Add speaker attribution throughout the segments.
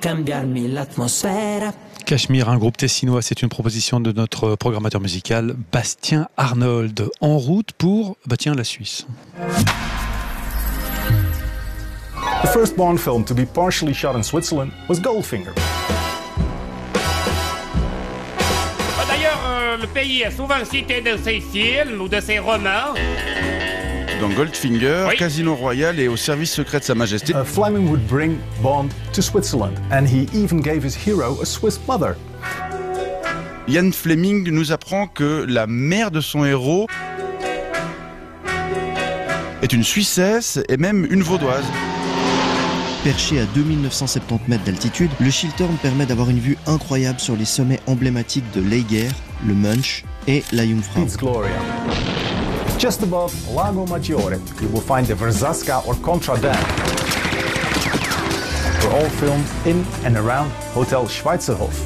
Speaker 1: cambiarmi l'atmosfera.
Speaker 2: Cachemire, un groupe tessinois, c'est une proposition de notre programmateur musical Bastien Arnold, en route pour, la Suisse.
Speaker 3: The first Bond film to be partially shot in Switzerland was Goldfinger.
Speaker 4: D'ailleurs, le pays est souvent cité de ses films ou de ses romans.
Speaker 5: Dans Goldfinger,
Speaker 4: Oui.
Speaker 5: Casino Royale et au service secret de Sa Majesté.
Speaker 3: Fleming would bring Bond to Switzerland, and he even gave his hero a Swiss mother.
Speaker 5: Ian Fleming nous apprend que la mère de son héros est une Suissesse et même une Vaudoise.
Speaker 6: Perché à 2970 mètres d'altitude, le Schilthorn permet d'avoir une vue incroyable sur les sommets emblématiques de l'Eiger, le Munch et la Jungfrau.
Speaker 3: Piz Gloria. Just above Lago Maggiore, you will find the Verzasca or Contra Dam. They're all filmed in and around Hotel Schweizerhof.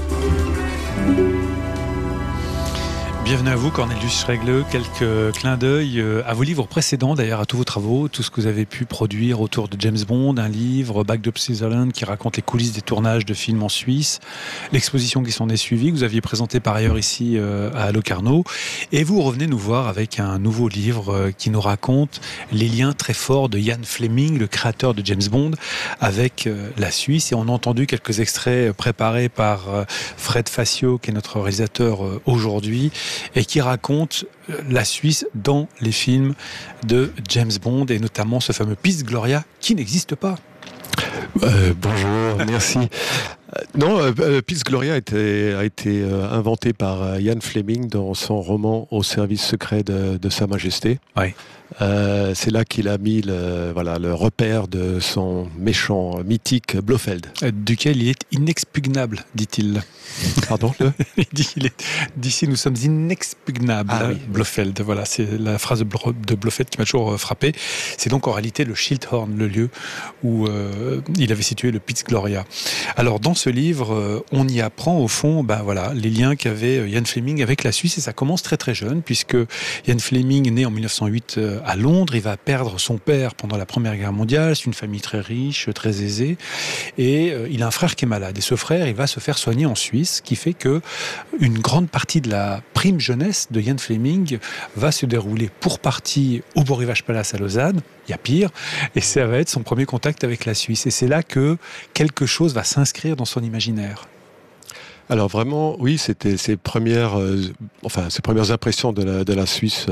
Speaker 2: Bienvenue à vous, Cornelius Schregle. Quelques clins d'œil à vos livres précédents, d'ailleurs à tous vos travaux, tout ce que vous avez pu produire autour de James Bond, un livre, Back to Switzerland, qui raconte les coulisses des tournages de films en Suisse, l'exposition qui s'en est suivie, que vous aviez présentée par ailleurs ici à Locarno, et vous revenez nous voir avec un nouveau livre qui nous raconte les liens très forts de Ian Fleming, le créateur de James Bond, avec la Suisse. Et on a entendu quelques extraits préparés par Fred Facio, qui est notre réalisateur aujourd'hui, et qui raconte la Suisse dans les films de James Bond, et notamment ce fameux Piz Gloria qui n'existe pas.
Speaker 7: Bonjour, merci. Piz Gloria a été inventé par Ian Fleming dans son roman Au service secret de Sa Majesté.
Speaker 2: Oui.
Speaker 7: C'est là qu'il a mis le repère de son méchant mythique Blofeld.
Speaker 2: Duquel il est inexpugnable, dit-il.
Speaker 7: Pardon
Speaker 2: Il dit qu'il est d'ici nous sommes inexpugnables.
Speaker 7: Ah oui.
Speaker 2: Blofeld, voilà, c'est la phrase de Blofeld qui m'a toujours frappé. C'est donc en réalité le Schilthorn, le lieu où il avait situé le Piz Gloria. Alors dans ce livre, on y apprend au fond, les liens qu'avait Ian Fleming avec la Suisse, et ça commence très très jeune, puisque Ian Fleming est né en 1908 à Londres. Il va perdre son père pendant la Première Guerre mondiale. C'est une famille très riche, très aisée, et il a un frère qui est malade. Et ce frère, il va se faire soigner en Suisse, ce qui fait que une grande partie de la prime jeunesse de Ian Fleming va se dérouler pour partie au Beau Rivage Palace à Lausanne. Il y a pire, et ça va être son premier contact avec la Suisse. Et c'est là que quelque chose va s'inscrire dans son imaginaire.
Speaker 7: Alors vraiment, oui, c'était ses premières impressions de la Suisse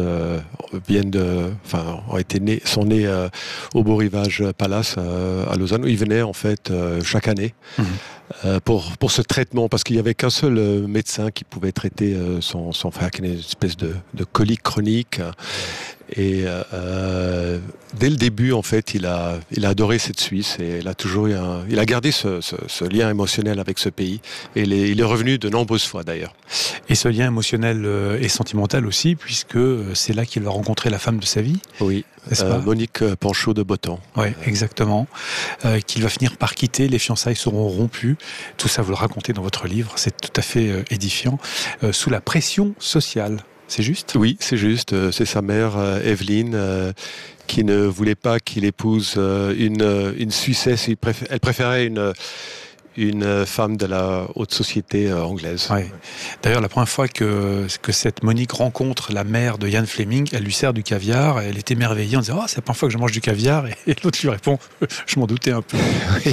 Speaker 7: sont nées au Beau Rivage Palace à Lausanne, où il venait en fait chaque année pour ce traitement, parce qu'il n'y avait qu'un seul médecin qui pouvait traiter son frère qui avait une espèce de colique chronique. Et dès le début, en fait, il a adoré cette Suisse, et il a gardé ce lien émotionnel avec ce pays, et il est revenu de nombreuses fois d'ailleurs.
Speaker 2: Et ce lien émotionnel et sentimental aussi, puisque c'est là qu'il va rencontrer la femme de sa vie.
Speaker 7: Oui, Monique Panchaud de Botton.
Speaker 2: Oui, exactement. Qu'il va finir par quitter, les fiançailles seront rompues. Tout ça, vous le racontez dans votre livre, c'est tout à fait édifiant, sous la pression sociale. C'est juste ?
Speaker 7: Oui, c'est juste. C'est sa mère, Evelyne, qui ne voulait pas qu'il épouse une Suissesse. Elle préférait une femme de la haute société anglaise.
Speaker 2: Ouais. D'ailleurs, la première fois que cette Monique rencontre la mère de Ian Fleming, elle lui sert du caviar, et elle est émerveillée en disant « Oh, c'est la première fois que je mange du caviar », et l'autre lui répond « Je m'en doutais un peu ».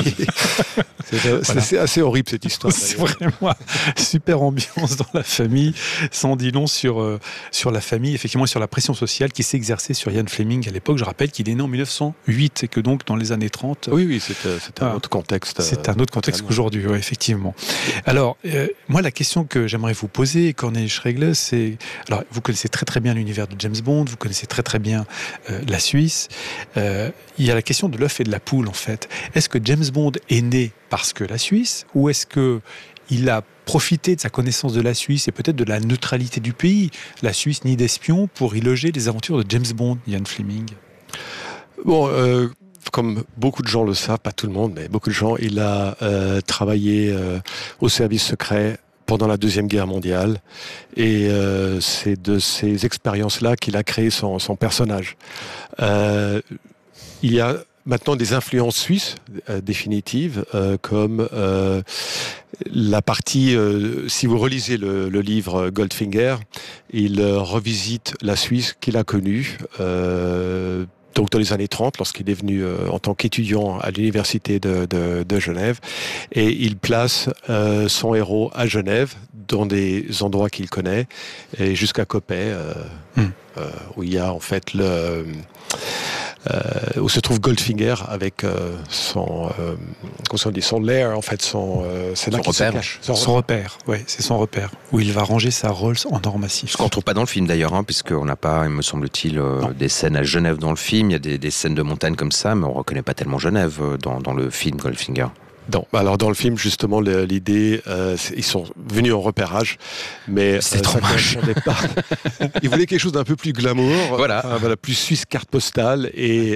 Speaker 7: C'est assez horrible cette histoire.
Speaker 2: C'est vraiment super ambiance dans la famille, sans dire long sur la famille, effectivement, et sur la pression sociale qui s'est exercée sur Ian Fleming à l'époque. Je rappelle qu'il est né en 1908, et que donc dans les années 30...
Speaker 7: Oui, c'est un autre contexte.
Speaker 2: C'est un autre contexte qu'aujourd'hui, oui, effectivement. Alors, moi, la question que j'aimerais vous poser, Cornelius Schregle, c'est... Alors, vous connaissez très très bien l'univers de James Bond, vous connaissez très très bien la Suisse. Il y a la question de l'œuf et de la poule, en fait. Est-ce que James Bond est né parce que la Suisse, ou est-ce qu'il a profité de sa connaissance de la Suisse et peut-être de la neutralité du pays, la Suisse ni d'espions, pour y loger les aventures de James Bond, Ian Fleming ?
Speaker 7: Bon, comme beaucoup de gens le savent, pas tout le monde, mais beaucoup de gens, il a travaillé au service secret pendant la Deuxième Guerre mondiale, et c'est de ces expériences-là qu'il a créé son personnage. Il y a maintenant des influences suisses définitives, comme la partie, si vous relisez le livre Goldfinger, il revisite la Suisse qu'il a connue, donc dans les années 30, lorsqu'il est venu en tant qu'étudiant à l'université de Genève, et il place son héros à Genève, dans des endroits qu'il connaît, et jusqu'à Coppet, où il y a en fait où se trouve Goldfinger avec son lair, en fait, c'est là qu'il se cache.
Speaker 2: Son repère, ouais, c'est son repère, où il va ranger sa Rolls en or massif.
Speaker 8: Ce qu'on ne trouve pas dans le film d'ailleurs, puisqu'on n'a pas, il me semble-t-il, des scènes à Genève dans le film. Il y a des scènes de montagne comme ça, mais on ne reconnaît pas tellement Genève dans le film Goldfinger.
Speaker 7: Non, alors dans le film, justement, l'idée, ils sont venus en repérage, mais
Speaker 8: c'est trop moche.
Speaker 7: Ils voulaient quelque chose d'un peu plus glamour,
Speaker 8: voilà,
Speaker 7: plus suisse, carte postale, et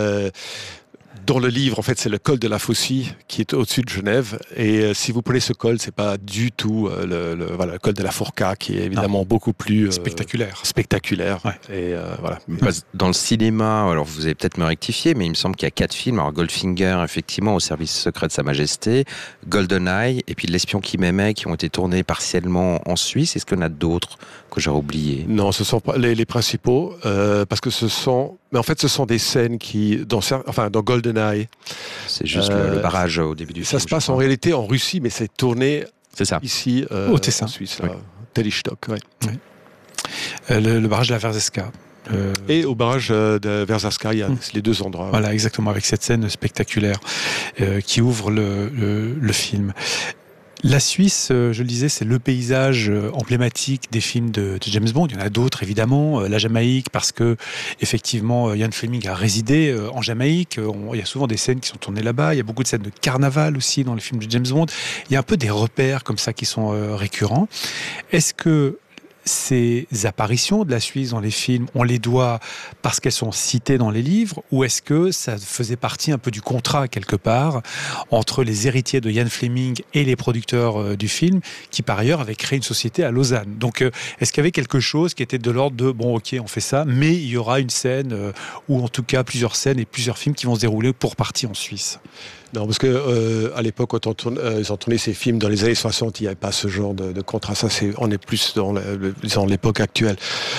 Speaker 7: dans le livre, en fait, c'est le col de la Faucille qui est au-dessus de Genève. Et si vous prenez ce col, c'est pas du tout le col de la Fourca, qui est évidemment beaucoup plus
Speaker 2: spectaculaire.
Speaker 7: Ouais. Et voilà.
Speaker 8: Dans le cinéma, alors vous allez peut-être me rectifier, mais il me semble qu'il y a 4 films. Alors Goldfinger, effectivement, au service secret de Sa Majesté, GoldenEye, et puis L'espion qui m'aimait, qui ont été tournés partiellement en Suisse. Est-ce qu'il y en a d'autres que j'ai oubliés?
Speaker 7: Non, ce sont les principaux, parce que ce sont des scènes qui, dans GoldenEye,
Speaker 8: c'est juste le barrage au début du film.
Speaker 7: Ça se passe en réalité en Russie, mais c'est tourné ici
Speaker 2: au Tessin,
Speaker 7: en Suisse, Tellistock. Ouais.
Speaker 2: Oui. Le barrage de la Verzeska.
Speaker 7: Et au barrage de Verzaska, il y a les deux endroits.
Speaker 2: Voilà, exactement, avec cette scène spectaculaire qui ouvre le film. La Suisse, je le disais, c'est le paysage emblématique des films de James Bond. Il y en a d'autres, évidemment. La Jamaïque, parce que, effectivement, Ian Fleming a résidé en Jamaïque. Il y a souvent des scènes qui sont tournées là-bas. Il y a beaucoup de scènes de carnaval aussi dans les films de James Bond. Il y a un peu des repères comme ça qui sont récurrents. Est-ce que ces apparitions de la Suisse dans les films, on les doit parce qu'elles sont citées dans les livres, ou est-ce que ça faisait partie un peu du contrat quelque part entre les héritiers de Ian Fleming et les producteurs du film, qui par ailleurs avaient créé une société à Lausanne? Donc est-ce qu'il y avait quelque chose qui était de l'ordre de bon, ok, on fait ça, mais il y aura une scène ou en tout cas plusieurs scènes et plusieurs films qui vont se dérouler pour partie en Suisse?
Speaker 7: Non, parce que à l'époque, quand ils ont tourné ces films dans les années 60, il n'y avait pas ce genre de contrat. Ça, on est plus dans l'époque actuelle.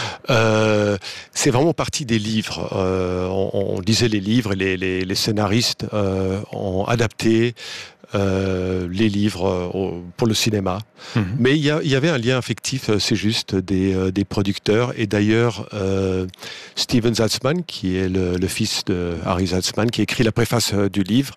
Speaker 7: C'est vraiment partie des livres. On lisait les livres et les scénaristes ont adapté les livres pour le cinéma. Mais il y avait un lien affectif, c'est juste, des producteurs. Et d'ailleurs, Steven Saltzman, qui est le fils de Harry Saltzman, qui écrit la préface du livre,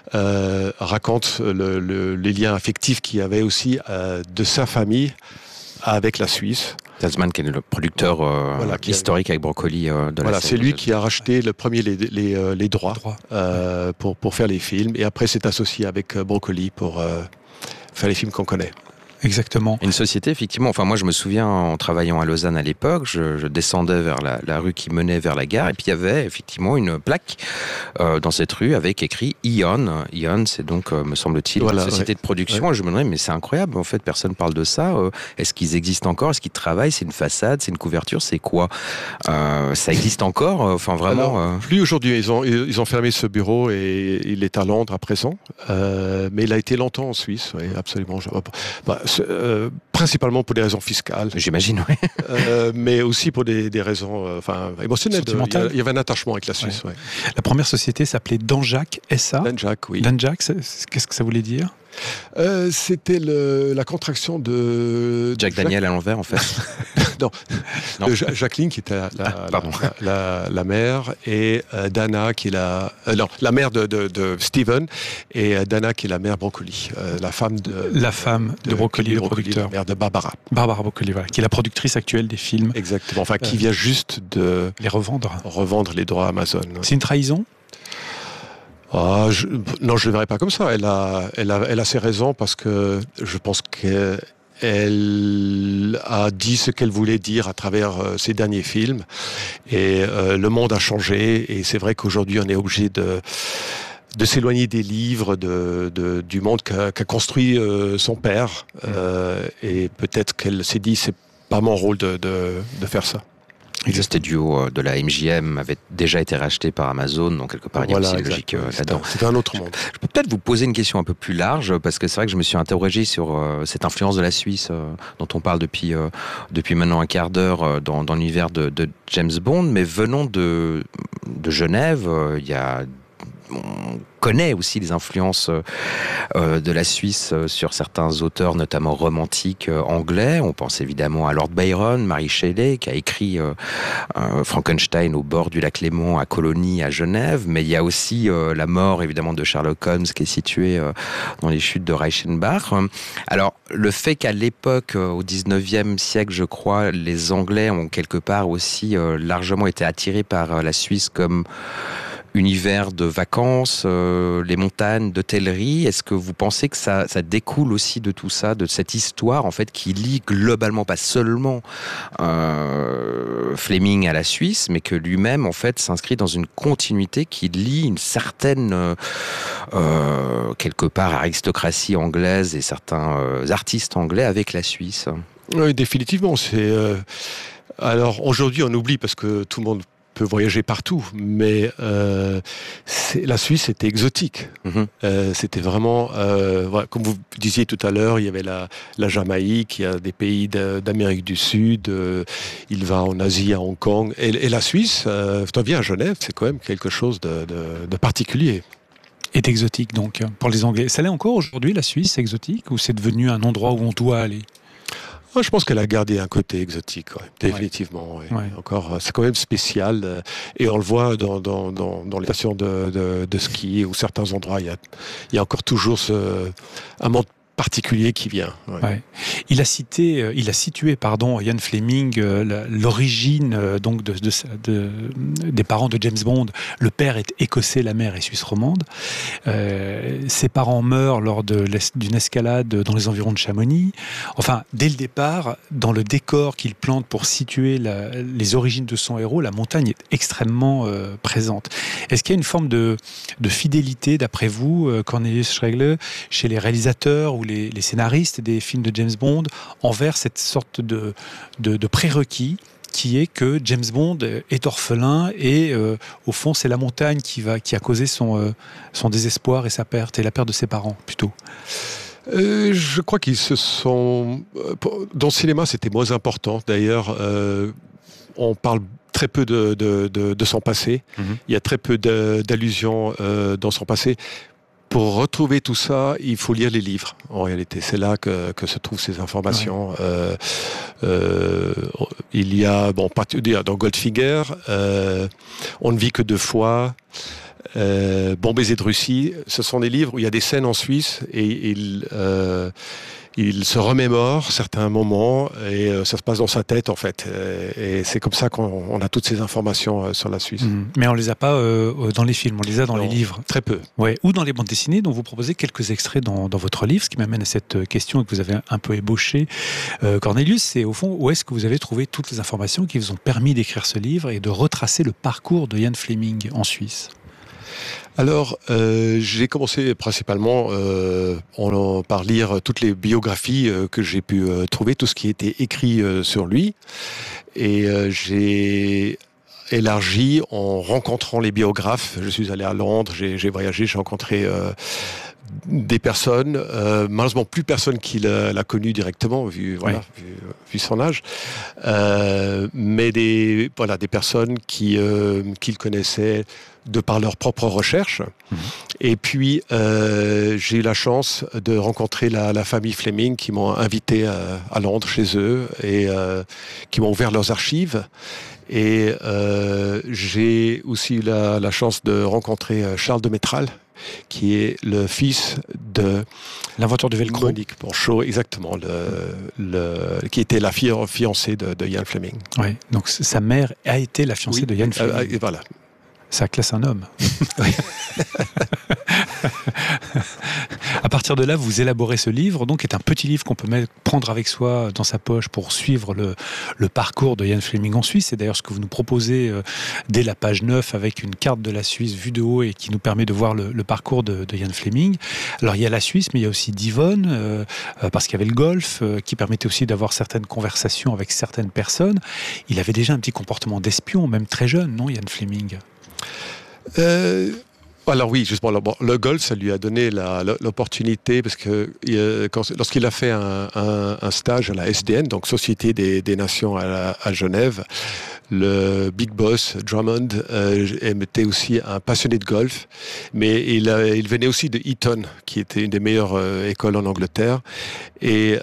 Speaker 7: raconte les liens affectifs qu'il y avait aussi de sa famille avec la Suisse.
Speaker 8: Saltzman, qui est le producteur historique avec Broccoli de la série.
Speaker 7: C'est lui qui a racheté le premier les droits pour faire les films, et après s'est associé avec Broccoli pour faire les films qu'on connaît.
Speaker 2: Exactement.
Speaker 8: Une société, effectivement. Enfin, moi, je me souviens, en travaillant à Lausanne à l'époque, je descendais vers la rue qui menait vers la gare, et puis il y avait effectivement une plaque dans cette rue avec écrit Ion. Ion, c'est donc, me semble-t-il, une société de production. Et je me demandais, mais c'est incroyable, en fait, personne parle de ça. Est-ce qu'ils existent encore? Est-ce qu'ils travaillent? C'est une façade? C'est une couverture? C'est quoi? Ça existe encore? Enfin, vraiment.
Speaker 7: Plus aujourd'hui. Ils ont fermé ce bureau et il est à Londres à présent. Mais il a été longtemps en Suisse, oui, absolument. Principalement pour des raisons fiscales.
Speaker 8: J'imagine, oui.
Speaker 7: Mais aussi pour des raisons émotionnelles.
Speaker 2: Sentimentales.
Speaker 7: Il y avait un attachement avec la Suisse. Ouais.
Speaker 2: La première société s'appelait Danjac SA.
Speaker 7: Danjac, oui.
Speaker 2: Danjac, qu'est-ce que ça voulait dire?
Speaker 7: C'était la contraction de
Speaker 8: Jack Daniel à l'envers, en fait.
Speaker 7: non. De Jacqueline, qui était la mère, et Dana, qui est la mère de Steven, et Dana, qui est la mère Broccoli, la femme de Broccoli, le producteur. La mère de Barbara
Speaker 2: Broccoli, voilà, qui est la productrice actuelle des films.
Speaker 7: Exactement, enfin, qui vient juste de
Speaker 2: les
Speaker 7: revendre les droits à Amazon.
Speaker 2: C'est une trahison?
Speaker 7: Non, je ne le verrai pas comme ça. Elle a ses raisons, parce que je pense qu'elle a dit ce qu'elle voulait dire à travers ses derniers films. Et le monde a changé. Et c'est vrai qu'aujourd'hui, on est obligé de s'éloigner des livres, du monde qu'a construit son père. Et peut-être qu'elle s'est dit, c'est pas mon rôle de faire ça.
Speaker 8: Le studio de la MGM avait déjà été racheté par Amazon, donc quelque part il y a aussi une logique là-dedans.
Speaker 7: C'était un autre monde.
Speaker 8: Je peux peut-être vous poser une question un peu plus large, parce que c'est vrai que je me suis interrogé sur cette influence de la Suisse dont on parle depuis maintenant un quart d'heure dans l'univers de James Bond, mais venant de Genève, on connaît aussi les influences de la Suisse sur certains auteurs, notamment romantiques anglais. On pense évidemment à Lord Byron, Mary Shelley, qui a écrit Frankenstein au bord du lac Léman à Colonie, à Genève. Mais il y a aussi la mort, évidemment, de Sherlock Holmes, qui est située dans les chutes de Reichenbach. Alors, le fait qu'à l'époque, au 19e siècle, je crois, les Anglais ont quelque part aussi largement été attirés par la Suisse comme univers de vacances, les montagnes, d'hôtellerie. Est-ce que vous pensez que ça découle aussi de tout ça, de cette histoire en fait qui lie globalement pas seulement Fleming à la Suisse, mais que lui-même en fait s'inscrit dans une continuité qui lie une certaine quelque part aristocratie anglaise et certains artistes anglais avec la Suisse?
Speaker 7: Oui, définitivement. Alors aujourd'hui on oublie parce que tout le monde peut voyager partout, mais la Suisse était exotique. C'était vraiment, voilà, comme vous disiez tout à l'heure, il y avait la Jamaïque, il y a des pays d'Amérique du Sud, il va en Asie, à Hong Kong, et la Suisse, toi viens à Genève, c'est quand même quelque chose de particulier.
Speaker 2: Est exotique donc pour les Anglais. Ça l'est encore aujourd'hui, la Suisse, exotique, ou c'est devenu un endroit où on doit aller?
Speaker 7: Je pense qu'elle a gardé un côté exotique, définitivement. Ouais. Encore, c'est quand même spécial, et on le voit dans les stations de ski ou certains endroits. Il y a encore toujours un monde particulier qui vient.
Speaker 2: Ouais. Il a situé, Ian Fleming, l'origine donc des parents de James Bond. Le père est écossais, la mère est suisse romande. Ses parents meurent lors d'une escalade dans les environs de Chamonix. Enfin, dès le départ, dans le décor qu'il plante pour situer les origines de son héros, la montagne est extrêmement présente. Est-ce qu'il y a une forme de fidélité, d'après vous, Cornelius Schregler, chez les réalisateurs ou les scénaristes des films de James Bond envers cette sorte de prérequis qui est que James Bond est orphelin et au fond c'est la montagne qui a causé son désespoir et sa perte, et la perte de ses parents plutôt?
Speaker 7: Je crois qu'ils se sont... Dans le cinéma c'était moins important d'ailleurs, on parle très peu de son passé, il y a très peu d'allusions dans son passé. Pour retrouver tout ça, il faut lire les livres. En réalité, c'est là que se trouvent ces informations. Il y a, dans Goldfinger, On ne vit que deux fois, Bon baiser de Russie. Ce sont des livres où il y a des scènes en Suisse et il se remémore certains moments et ça se passe dans sa tête en fait. Et c'est comme ça qu'on a toutes ces informations sur la Suisse.
Speaker 2: Mais on les a pas dans les films, on les a dans les livres.
Speaker 7: Très peu.
Speaker 2: Ouais, ou dans les bandes dessinées dont vous proposez quelques extraits dans votre livre, ce qui m'amène à cette question que vous avez un peu ébauchée. Cornelius, c'est au fond où est-ce que vous avez trouvé toutes les informations qui vous ont permis d'écrire ce livre et de retracer le parcours de Ian Fleming en Suisse?
Speaker 7: Alors, j'ai commencé principalement par lire toutes les biographies que j'ai pu trouver, tout ce qui était écrit sur lui. Et j'ai élargi en rencontrant les biographes. Je suis allé à Londres, j'ai voyagé, j'ai rencontré des personnes, malheureusement plus personne qui l'a connu directement, vu son âge, mais des personnes qu'il connaissait de par leur propre recherche. Et puis, j'ai eu la chance de rencontrer la famille Fleming qui m'ont invité à Londres chez eux et qui m'ont ouvert leurs archives. Et j'ai aussi eu la chance de rencontrer Charles de Métral, qui est le fils de
Speaker 2: l'inventeur de velcro,
Speaker 7: Monique Panchaud, exactement, qui était la fiancée de Ian Fleming.
Speaker 2: Oui, donc sa mère a été la fiancée de Ian Fleming.
Speaker 7: Voilà. Ça
Speaker 2: classe un homme. À partir partir de là, vous élaborez ce livre, donc, qui est un petit livre qu'on peut prendre avec soi dans sa poche pour suivre le parcours de Ian Fleming en Suisse. C'est d'ailleurs ce que vous nous proposez dès la page 9 avec une carte de la Suisse vue de haut et qui nous permet de voir le parcours de Ian Fleming. Alors, il y a la Suisse, mais il y a aussi Devon, parce qu'il y avait le golf, qui permettait aussi d'avoir certaines conversations avec certaines personnes. Il avait déjà un petit comportement d'espion, même très jeune, non, Ian Fleming?
Speaker 7: Alors oui, justement, le golf, ça lui a donné l'opportunité, parce que lorsqu'il a fait un stage à la SDN, donc Société des Nations à Genève, le big boss Drummond était aussi un passionné de golf, mais il venait aussi de Eton, qui était une des meilleures écoles en Angleterre, et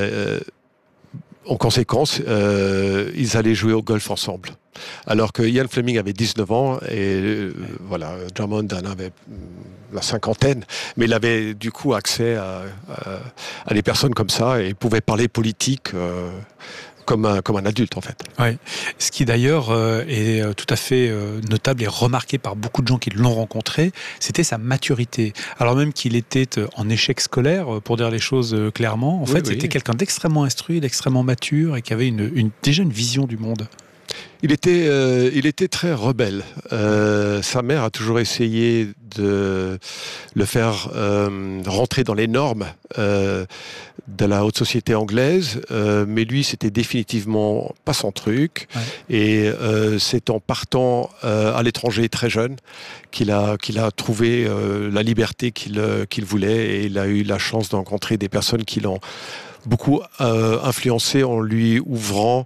Speaker 7: en conséquence, ils allaient jouer au golf ensemble. Alors que Ian Fleming avait 19 ans et voilà, Drummond en avait la cinquantaine, mais il avait du coup accès à des personnes comme ça et pouvait parler politique comme un adulte en fait.
Speaker 2: Ouais. Ce qui d'ailleurs est tout à fait notable et remarqué par beaucoup de gens qui l'ont rencontré, c'était sa maturité. Alors même qu'il était en échec scolaire, pour dire les choses clairement, en fait c'était quelqu'un d'extrêmement instruit, d'extrêmement mature et qui avait déjà une vision du monde.
Speaker 7: Il était très rebelle. Sa mère a toujours essayé de le faire rentrer dans les normes de la haute société anglaise, mais lui, c'était définitivement pas son truc. Ouais. Et c'est en partant à l'étranger très jeune qu'il a trouvé la liberté qu'il voulait, et il a eu la chance de rencontrer des personnes qui l'ont beaucoup influencé en lui ouvrant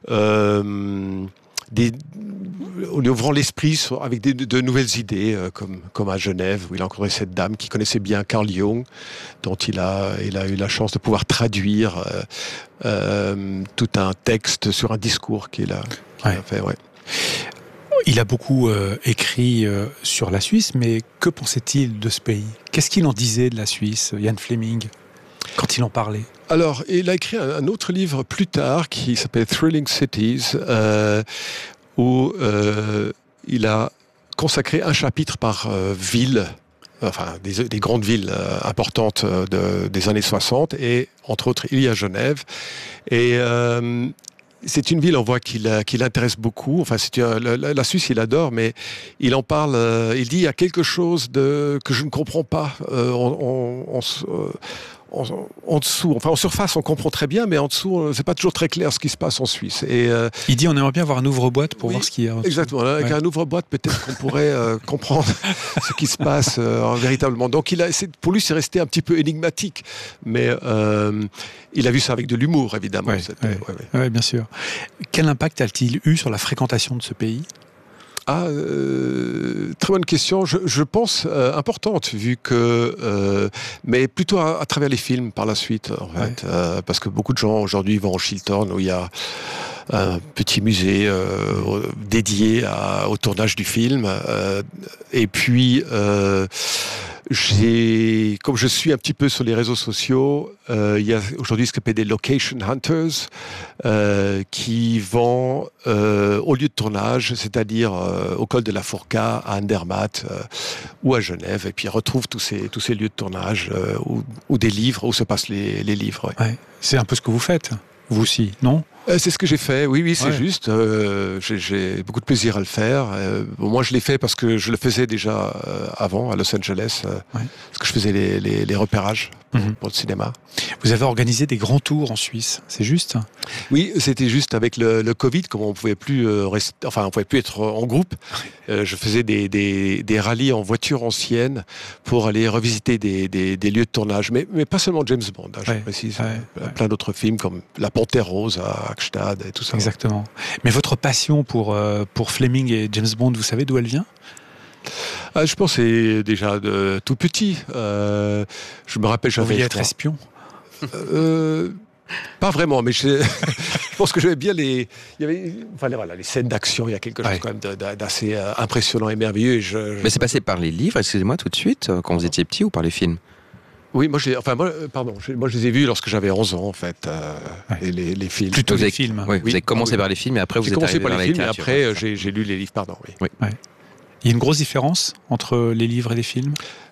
Speaker 7: l'esprit avec de nouvelles idées, comme à Genève, où il a rencontré cette dame qui connaissait bien Carl Jung, dont il a eu la chance de pouvoir traduire tout un texte sur un discours qu'il a fait. Ouais.
Speaker 2: Il a beaucoup écrit sur la Suisse, mais que pensait-il de ce pays? Qu'est-ce qu'il en disait de la Suisse, Ian Fleming, quand il en parlait?
Speaker 7: Alors, il a écrit un autre livre plus tard qui s'appelle Thrilling Cities, où il a consacré un chapitre par ville, enfin des grandes villes importantes des années 60, et entre autres il y a Genève. Et c'est une ville, on voit qu'il intéresse beaucoup. Enfin, la Suisse, il adore, mais il en parle. Il dit il y a quelque chose que je ne comprends pas en dessous. Enfin, en surface, on comprend très bien, mais en dessous, c'est pas toujours très clair ce qui se passe en Suisse. Et
Speaker 2: il dit on aimerait bien avoir un ouvre-boîte pour voir ce qu'il y a.
Speaker 7: Exactement. Avec un ouvre-boîte, peut-être qu'on pourrait comprendre ce qui se passe véritablement. Donc, pour lui, c'est resté un petit peu énigmatique, mais il a vu ça avec de l'humour, évidemment.
Speaker 2: Oui, bien sûr. Quel impact a-t-il eu sur la fréquentation de ce pays ?
Speaker 7: Très bonne question. Je pense importante, vu que, mais plutôt à travers les films par la suite, en fait, parce que beaucoup de gens aujourd'hui vont au Chiltern, où il y a un petit musée dédié au tournage du film, et puis comme je suis un petit peu sur les réseaux sociaux, il y a aujourd'hui ce qu'on appelle des location hunters qui vont au lieu de tournage, c'est-à-dire au col de la Fourca, à Andermatt ou à Genève, et puis retrouvent tous ces lieux de tournage ou des livres où se passent les livres.
Speaker 2: Ouais. C'est un peu ce que vous faites, vous aussi, non ?
Speaker 7: C'est ce que j'ai fait, oui, c'est juste. J'ai beaucoup de plaisir à le faire. Moi, je l'ai fait parce que je le faisais déjà avant, à Los Angeles, parce que je faisais les repérages pour le cinéma.
Speaker 2: Vous avez organisé des grands tours en Suisse, c'est juste ?
Speaker 7: Oui, c'était juste avec le Covid, comme on pouvait plus on pouvait plus être en groupe. Je faisais des rallyes en voiture ancienne pour aller revisiter des lieux de tournage, mais pas seulement James Bond, je précise, plein d'autres films comme La Panthère Rose à Gstaad et tout ça.
Speaker 2: Exactement. Mais votre passion pour Fleming et James Bond, vous savez d'où elle vient ?
Speaker 7: Je pense que c'est déjà de tout petit. Je me rappelle,
Speaker 2: vous vouliez être espion ?
Speaker 7: Pas vraiment, mais je pense que j'aimais bien les scènes d'action. Il y a quelque chose quand même d'assez impressionnant et merveilleux.
Speaker 8: Mais c'est passé par les livres, excusez-moi, tout de suite, quand vous étiez petit, ou par les films ?
Speaker 7: Oui, moi je les ai vus lorsque j'avais 11 ans, en fait, les films.
Speaker 2: Plutôt les films.
Speaker 8: Oui, vous avez commencé par les films, et après vous êtes arrivé vers la littérature.
Speaker 7: J'ai commencé par les films, et après j'ai lu les livres,
Speaker 2: oui. Il y a une grosse différence entre les livres et les films ?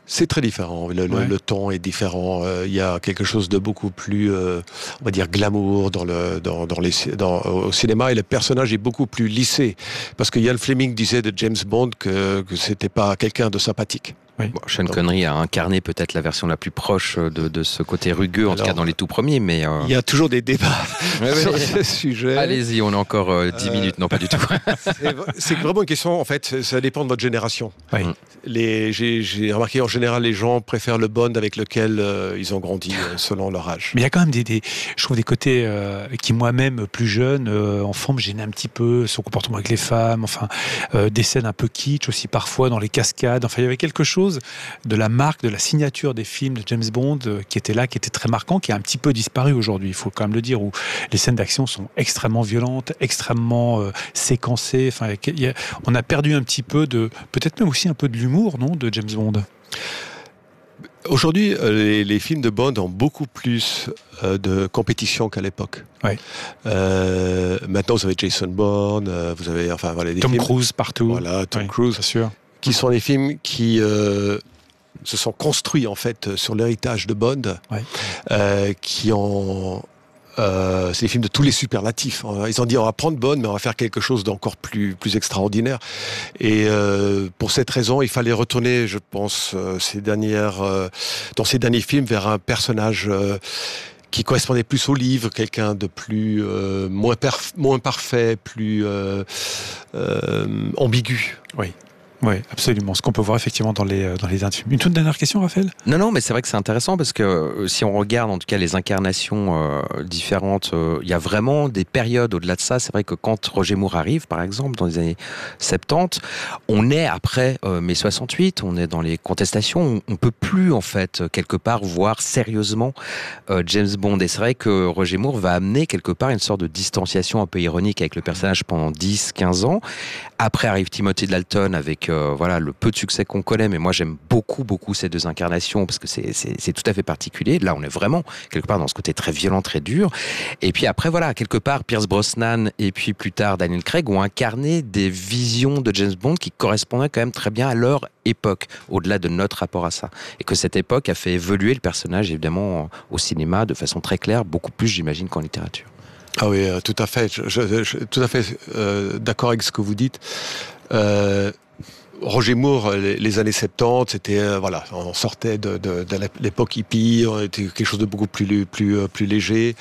Speaker 7: C'est très différent. Le ton est différent. Il y a quelque chose de beaucoup plus, on va dire, glamour au cinéma, et le personnage est beaucoup plus lissé. Parce que Ian Fleming disait de James Bond que c'était pas quelqu'un de sympathique.
Speaker 2: Oui.
Speaker 8: Bon, Sean Connery a incarné peut-être la version la plus proche de ce côté rugueux, en tout cas dans les tout premiers, mais...
Speaker 7: Il y a toujours des débats sur ce sujet.
Speaker 8: Allez-y, on a encore 10 minutes. Non, pas du tout.
Speaker 7: C'est vraiment une question, en fait, ça dépend de votre génération.
Speaker 2: Oui.
Speaker 7: J'ai remarqué, en général, les gens préfèrent le Bond avec lequel ils ont grandi, selon leur âge.
Speaker 2: Mais il y a quand même je trouve des côtés qui, moi-même, plus jeune, enfant, me gênaient un petit peu, son comportement avec les femmes, enfin, des scènes un peu kitsch aussi, parfois, dans les cascades. Enfin, il y avait quelque chose de la marque, de la signature des films de James Bond qui était là, qui était très marquant, qui a un petit peu disparu aujourd'hui, il faut quand même le dire, où les scènes d'action sont extrêmement violentes, extrêmement séquencées. Enfin, on a perdu un petit peu peut-être même aussi un peu de l'humour, non, de James Bond.
Speaker 7: Aujourd'hui, les films de Bond ont beaucoup plus de compétition qu'à l'époque.
Speaker 2: Ouais.
Speaker 7: Maintenant, vous avez Jason Bourne, vous avez des
Speaker 2: Tom
Speaker 7: films,
Speaker 2: Cruise partout.
Speaker 7: Voilà, Tom Cruise,
Speaker 2: bien sûr.
Speaker 7: qui sont des films qui se sont construits en fait sur l'héritage de Bond, qui ont c'est des films de tous les superlatifs. Ils ont dit on va prendre Bond, mais on va faire quelque chose d'encore plus extraordinaire. Et pour cette raison, il fallait retourner, je pense, dans ces derniers films, vers un personnage qui correspondait plus au livre, quelqu'un de plus moins parfait, plus ambigu.
Speaker 2: Oui, absolument. Ce qu'on peut voir effectivement dans les films. Une toute dernière question, Raphaël ?
Speaker 8: Non, mais c'est vrai que c'est intéressant parce que si on regarde en tout cas les incarnations différentes, il y a vraiment des périodes au-delà de ça. C'est vrai que quand Roger Moore arrive, par exemple, dans les années 70, on est après mai 68, on est dans les contestations, on peut plus en fait quelque part voir sérieusement James Bond. Et c'est vrai que Roger Moore va amener quelque part une sorte de distanciation un peu ironique avec le personnage pendant 10-15 ans. Après arrive Timothy Dalton avec le peu de succès qu'on connaît, mais moi j'aime beaucoup ces deux incarnations parce que c'est tout à fait particulier. Là on est vraiment quelque part dans ce côté très violent, très dur. Et puis après quelque part Pierce Brosnan et puis plus tard Daniel Craig ont incarné des visions de James Bond qui correspondaient quand même très bien à leur époque, au-delà de notre rapport à ça. Et que cette époque a fait évoluer le personnage évidemment au cinéma de façon très claire, beaucoup plus j'imagine qu'en littérature.
Speaker 7: Ah oui, tout à fait. Je suis tout à fait d'accord avec ce que vous dites. Roger Moore, les années 70, c'était on sortait de l'époque hippie, on était quelque chose de beaucoup plus léger.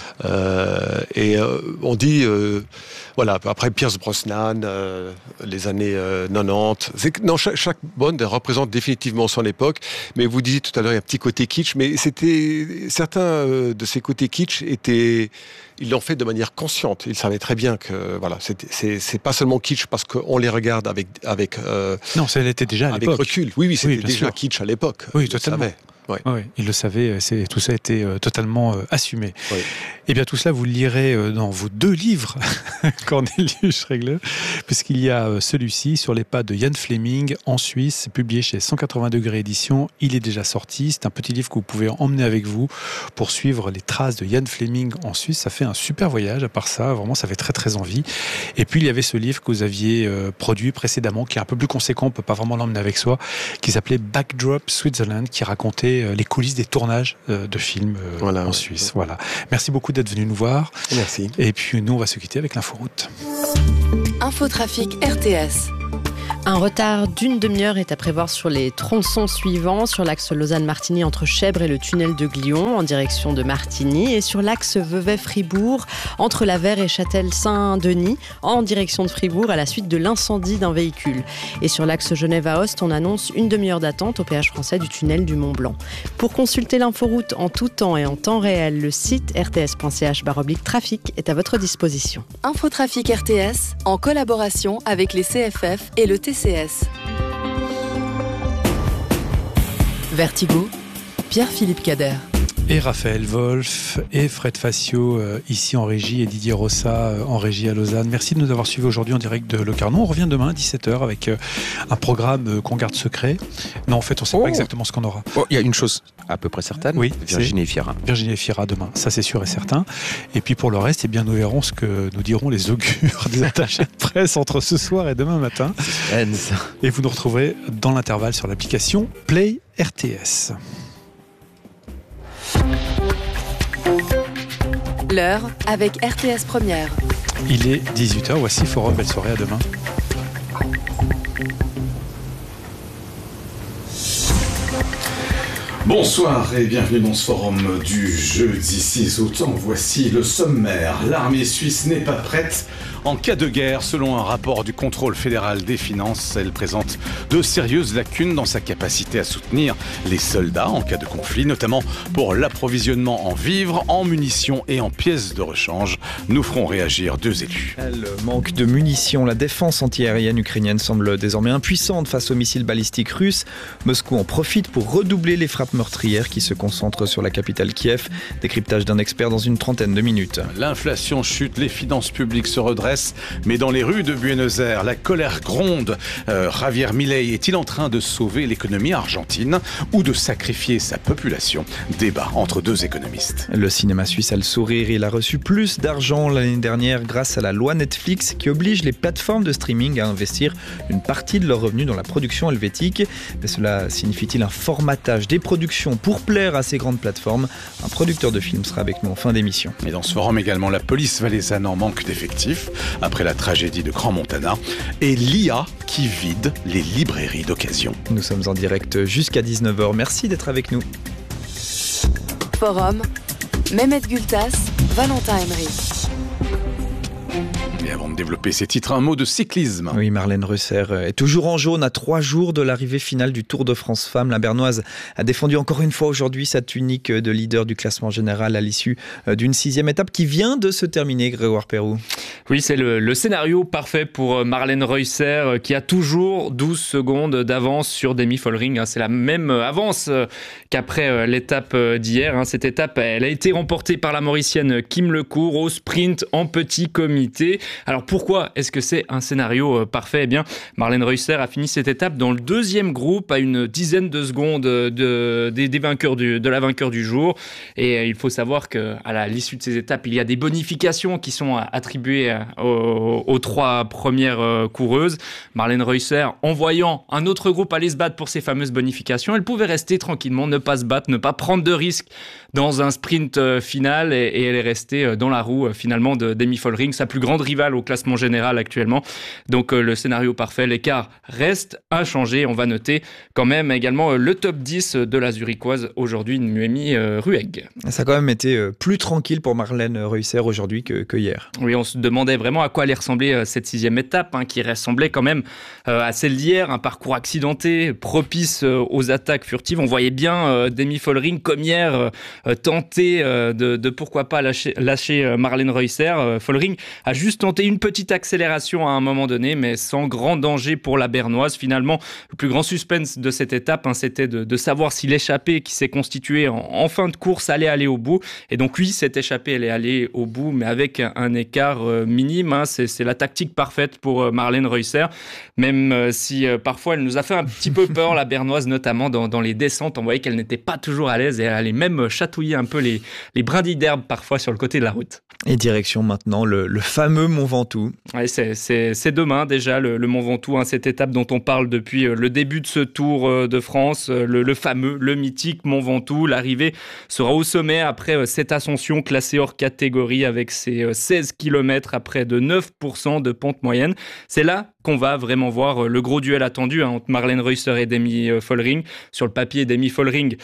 Speaker 7: On dit après Pierce Brosnan, les années 90. Chaque Bond représente définitivement son époque. Mais vous disiez tout à l'heure, il y a un petit côté kitsch, mais certains de ces côtés kitsch ils l'ont fait de manière consciente. Ils savaient très bien que c'est pas seulement kitsch parce qu'on les regarde avec
Speaker 2: non, ça l'était déjà à l'époque.
Speaker 7: Avec recul. Oui, c'était déjà sûr. Kitsch à l'époque.
Speaker 2: Oui, totalement. Oui, il le savait, tout ça a été totalement assumé. Oui. Et bien tout cela, vous le lirez dans vos 2 livres, Cornelius Schregler, puisqu'il y a celui-ci, Sur les pas de Ian Fleming, en Suisse, publié chez 180 degrés éditions. Il est déjà sorti, c'est un petit livre que vous pouvez emmener avec vous pour suivre les traces de Ian Fleming en Suisse. Ça fait un super voyage, à part ça, vraiment ça fait très très envie. Et puis il y avait ce livre que vous aviez produit précédemment, qui est un peu plus conséquent, on ne peut pas vraiment l'emmener avec soi, qui s'appelait Backdrop Switzerland, qui racontait les coulisses des tournages de films en Suisse. Voilà. Merci beaucoup d'être venu nous voir.
Speaker 7: Merci.
Speaker 2: Et puis nous, on va se quitter avec l'inforoute.
Speaker 9: Infotrafic RTS.
Speaker 10: Un retard d'une demi-heure est à prévoir sur les tronçons suivants, sur l'axe Lausanne-Martigny entre Chèvres et le tunnel de Glion en direction de Martigny, et sur l'axe Vevey-Fribourg entre Lavère et Châtel-Saint-Denis en direction de Fribourg à la suite de l'incendie d'un véhicule. Et sur l'axe Genève-Aoste, on annonce une demi-heure d'attente au péage français du tunnel du Mont-Blanc. Pour consulter l'inforoute en tout temps et en temps réel, le site rts.ch/trafic est à votre disposition.
Speaker 9: Infotrafic RTS en collaboration avec les CFF et le TCS. Vertigo, Pierre-Philippe Cader.
Speaker 2: Et Raphaël Wolf et Fred Facio ici en régie et Didier Rossa en régie à Lausanne. Merci de nous avoir suivis aujourd'hui en direct de Locarno. On revient demain à 17h avec un programme qu'on garde secret. Non, en fait, on ne sait pas exactement ce qu'on aura.
Speaker 8: Il y a une chose à peu près certaine.
Speaker 2: Oui,
Speaker 8: Virginie Efira.
Speaker 2: Virginie Efira demain, ça c'est sûr et certain. Et puis pour le reste, eh bien, nous verrons ce que nous diront les augures des attachés de presse entre ce soir et demain matin. Et vous nous retrouverez dans l'intervalle sur l'application Play RTS.
Speaker 9: L'heure avec RTS Première.
Speaker 2: Il est 18h, voici Forum, belle soirée, à demain.
Speaker 11: Bonsoir et bienvenue dans ce forum du jeudi 6 août. Voici le sommaire. L'armée suisse n'est pas prête en cas de guerre. Selon un rapport du contrôle fédéral des finances, elle présente de sérieuses lacunes dans sa capacité à soutenir les soldats en cas de conflit, notamment pour l'approvisionnement en vivres, en munitions et en pièces de rechange. Nous ferons réagir 2 élus.
Speaker 12: Elle manque de munitions. La défense antiaérienne ukrainienne semble désormais impuissante face aux missiles balistiques russes. Moscou en profite pour redoubler les frappes meurtrières qui se concentrent sur la capitale Kiev. Décryptage d'un expert dans une trentaine de minutes.
Speaker 11: L'inflation chute, les finances publiques se redressent, mais dans les rues de Buenos Aires, la colère gronde. Javier Milei est-il en train de sauver l'économie argentine ou de sacrifier sa population? Débat entre 2 économistes.
Speaker 12: Le cinéma suisse a le sourire. Il a reçu plus d'argent l'année dernière grâce à la loi Netflix qui oblige les plateformes de streaming à investir une partie de leurs revenus dans la production helvétique. Mais cela signifie-t-il un formatage des productions pour plaire à ces grandes plateformes? Un producteur de films sera avec nous en fin d'émission.
Speaker 11: Et dans ce forum également, la police valaisanne en manque d'effectifs après la tragédie de Grand Montana et l'IA qui vide les librairies d'occasion.
Speaker 12: Nous sommes en direct jusqu'à 19h. Merci d'être avec nous.
Speaker 9: Forum, Mehmet Gültas, Valentin Emery.
Speaker 11: Et avant de développer ces titres, un mot de cyclisme.
Speaker 12: Oui, Marlène Reusser est toujours en jaune à 3 jours de l'arrivée finale du Tour de France Femmes. La Bernoise a défendu encore une fois aujourd'hui sa tunique de leader du classement général à l'issue d'une 6e étape qui vient de se terminer, Grégoire Perroux.
Speaker 13: Oui, c'est le scénario parfait pour Marlène Reusser qui a toujours 12 secondes d'avance sur Demi Follering. C'est la même avance qu'après l'étape d'hier. Cette étape, elle a été remportée par la Mauricienne Kim Lecourt au sprint en petit comité. Alors pourquoi est-ce que c'est un scénario parfait? Eh bien, Marlène Reusser a fini cette étape dans le 2e groupe à une dizaine de secondes des vainqueurs de la vainqueur du jour. Et il faut savoir qu'à l'issue de ces étapes, il y a des bonifications qui sont attribuées aux 3 premières coureuses. Marlène Reusser, en voyant un autre groupe aller se battre pour ces fameuses bonifications, elle pouvait rester tranquillement, ne pas se battre, ne pas prendre de risques dans un sprint final et elle est restée dans la roue finalement de Demi Follering, sa plus grande rivale au classement général actuellement. Donc le scénario parfait, l'écart reste inchangé. On va noter quand même également le top 10 de la Zurichoise aujourd'hui, Noémie Ruegg.
Speaker 12: Ça a quand même été plus tranquille pour Marlène Reusser aujourd'hui que hier.
Speaker 13: Oui, on se demandait vraiment à quoi allait ressembler cette 6e étape, qui ressemblait quand même à celle d'hier, un parcours accidenté, propice aux attaques furtives. On voyait bien Demi Follering comme hier tenter de pourquoi pas lâcher Marlène Reusser. Follering a juste tenté une petite accélération à un moment donné, mais sans grand danger pour la Bernoise. Finalement, le plus grand suspense de cette étape, c'était de savoir si l'échappée qui s'est constituée en fin de course allait aller au bout. Et donc oui, cette échappée, elle est allée au bout, mais avec un écart minime. C'est la tactique parfaite pour Marlène Reusser, même si parfois elle nous a fait un petit peu peur, la Bernoise, notamment dans les descentes. On voyait qu'elle n'était pas toujours à l'aise et elle allait même chatouiller un peu les brindilles d'herbe parfois sur le côté de la route.
Speaker 12: Et direction maintenant le fameux Mont Ventoux.
Speaker 13: Ouais, c'est demain déjà le Mont Ventoux, cette étape dont on parle depuis le début de ce Tour de France, le fameux, le mythique Mont Ventoux. L'arrivée sera au sommet après cette ascension classée hors catégorie avec ses 16 km à près de 9% de pente moyenne. C'est là qu'on va vraiment voir le gros duel attendu entre Marlène Reusser et Demi Follering. Sur le papier, Demi Follering